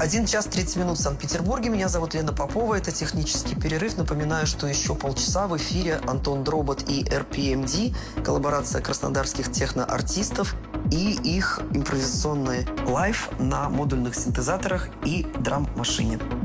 1 час 30 минут в Санкт-Петербурге. Меня зовут Лена Попова. Это технический перерыв. Напоминаю, что еще полчаса в эфире Антон Дробот и RPMD. Коллаборация краснодарских техноартистов и их импровизационный лайв на модульных синтезаторах и драм-машине.